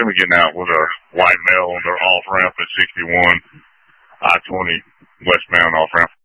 be getting out with a white male on their off ramp at 61, I-20 westbound off ramp.